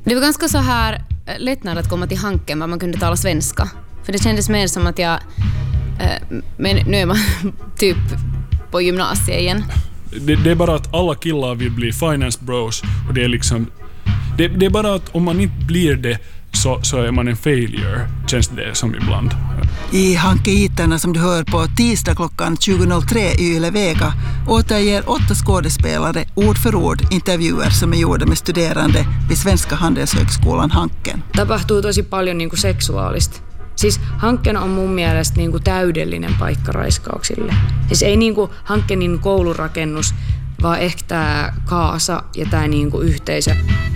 Det var ganska så här lättnad att komma till Hanken var man kunde tala svenska. För det kändes mer som att men nu är man typ på gymnasiet igen. Det är bara att alla killar vill bli finance bros och det är liksom det är bara att om man inte blir det så är man en failure, känns det som ibland. I Hanke-iterna som du hör på tisdag klockan 20.03 i Yle Vega återger 8 skådespelare ord för ord intervjuer som är gjorda med studerande vid Svenska handelshögskolan Hanken. Tapahtuu tosi paljon niin kuin seksuaalista. Siis Hanken on mun mielestä niin kuin täydellinen paikka raiskauksille. Siis ei niin kuin Hankenin koulurakennus, vaan ehkä tämä kaasa ja tämä niin kuin yhteisö.